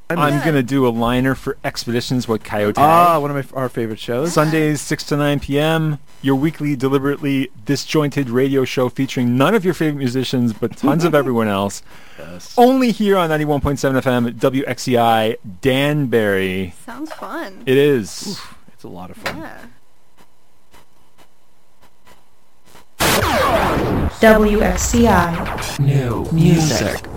I'm going to do a liner for Expeditions with Coyote. One of our favorite shows. Sundays, 6 to 9 p.m., your weekly, deliberately disjointed radio show featuring none of your favorite musicians, but tons of everyone else. Yes. Only here on 91.7 FM, WXCI, Danbury. Sounds fun. It is. Oof, it's a lot of fun. Yeah. WXCI. New music.